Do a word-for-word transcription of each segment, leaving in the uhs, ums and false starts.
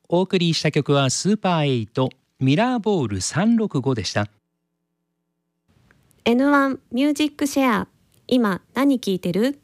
お送りした曲はスーパーエイトミラーボールさんろくごでした。 エヌワン ミュージックシェア、今何聞いてる？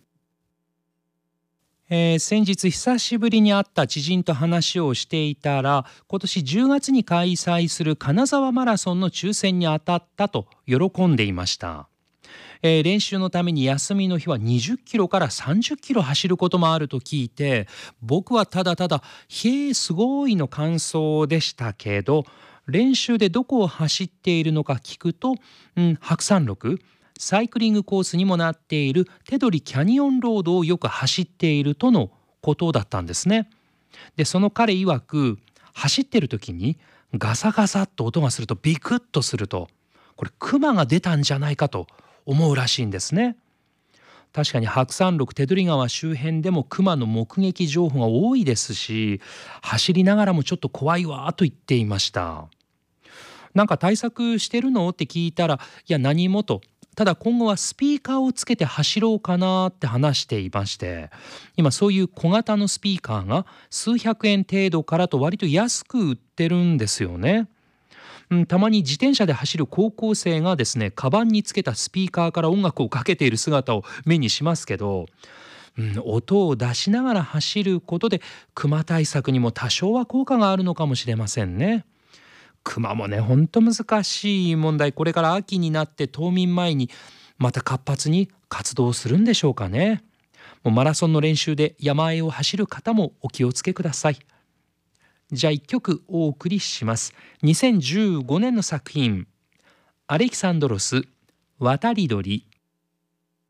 えー先日久しぶりに会った知人と話をしていたら、今年じゅうがつに開催する金沢マラソンの抽選に当たったと喜んでいました。えー練習のために休みの日はにじゅっキロからさんじゅっキロ走ることもあると聞いて、僕はただただ「へえすごい」の感想でしたけど、練習でどこを走っているのか聞くと、うん、白山麓サイクリングコースにもなっている手取キャニオンロードをよく走っているとのことだったんですね。でその彼曰く、走ってる時にガサガサっと音がするとビクッとすると、これクマが出たんじゃないかと思うらしいんですね。確かに白山麓手取川周辺でもクマの目撃情報が多いですし、走りながらもちょっと怖いわと言っていました。なんか対策してるのって聞いたら、いや何もと、ただ今後はスピーカーをつけて走ろうかなって話していまして、今そういう小型のスピーカーが数百円程度からと割と安く売ってるんですよね。うん、たまに自転車で走る高校生がですね、カバンにつけたスピーカーから音楽をかけている姿を目にしますけど、うん、音を出しながら走ることでクマ対策にも多少は効果があるのかもしれませんね。クマもね、ほんと難しい問題。これから秋になって冬眠前にまた活発に活動するんでしょうかね。もうマラソンの練習で山あいを走る方もお気をつけください。じゃあいっきょくお送りします。にせんじゅうごねんの作品、アレキサンドロス渡り鳥